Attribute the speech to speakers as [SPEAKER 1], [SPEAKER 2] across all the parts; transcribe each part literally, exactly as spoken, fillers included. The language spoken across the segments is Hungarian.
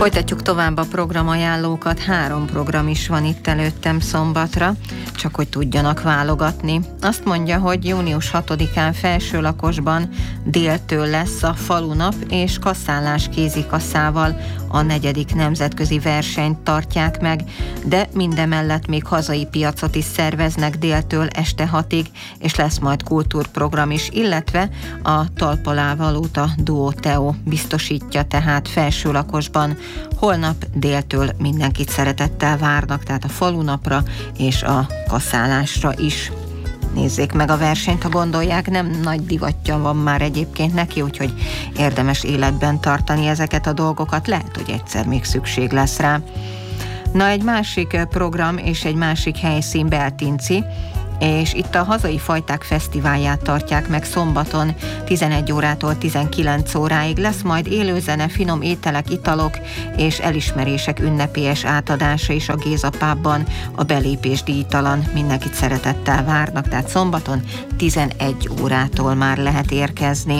[SPEAKER 1] Folytatjuk tovább a programajánlókat. Három program is van itt előttem szombatra, csak hogy tudjanak válogatni. Azt mondja, hogy június hatodikán Felsőlakosban déltől lesz a falunap, és kasszálás kézikasszával a negyedik nemzetközi versenyt tartják meg, de mindemellett még hazai piacot is szerveznek déltől este hatig, és lesz majd kultúrprogram is, illetve a Talpalávalóta Duo Teo biztosítja tehát Felsőlakosban. Holnap déltől mindenkit szeretettel várnak, tehát a falunapra és a kaszálásra is. Nézzék meg a versenyt, ha gondolják, nem nagy divatja van már egyébként neki, úgyhogy érdemes életben tartani ezeket a dolgokat, lehet, hogy egyszer még szükség lesz rá. Na, egy másik program és egy másik helyszín Beltinci, és itt a hazai fajták fesztiválját tartják meg szombaton tizenegy órától tizenkilenc óráig. Lesz majd élőzene, finom ételek, italok és elismerések ünnepélyes átadása is a Géza pubban, a belépés díjtalan, mindenkit szeretettel várnak, tehát szombaton tizenegy órától már lehet érkezni.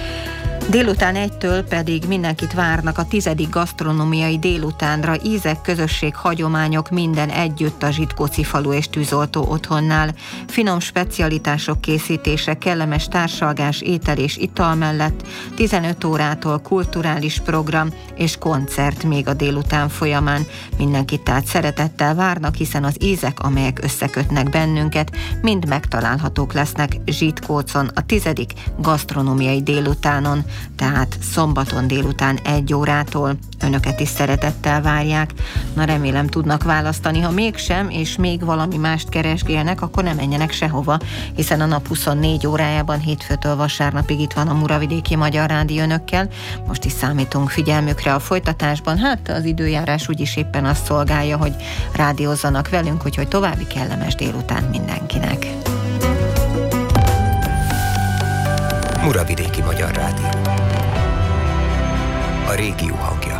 [SPEAKER 1] Délután egytől pedig mindenkit várnak a tizedik gasztronómiai délutánra, ízek, közösség, hagyományok, minden együtt a Zsitkóci falu és tűzoltó otthonnál. Finom specialitások készítése, kellemes társalgás, étel és ital mellett tizenöt órától kulturális program és koncert még a délután folyamán. Mindenkit tehát szeretettel várnak, hiszen az ízek, amelyek összekötnek bennünket, mind megtalálhatók lesznek Zsitkócon a tizedik gasztronómiai délutánon, tehát szombaton délután egy órától. Önöket is szeretettel várják. Na, remélem tudnak választani, ha mégsem, és még valami mást keresgélnek, akkor nem menjenek sehova, hiszen a nap huszonnégy órájában hétfőtől vasárnapig itt van a Muravidéki Magyar Rádió önökkel. Most is számítunk figyelmükre a folytatásban. Hát az időjárás úgyis éppen azt szolgálja, hogy rádiózzanak velünk, úgyhogy további kellemes délután mindenkinek.
[SPEAKER 2] Muravidéki Magyar Rádió. A régió hangja.